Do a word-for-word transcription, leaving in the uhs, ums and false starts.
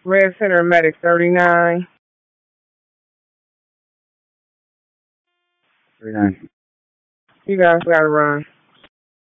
Red Center Medic thirty-nine. thirty-nine. You guys gotta run.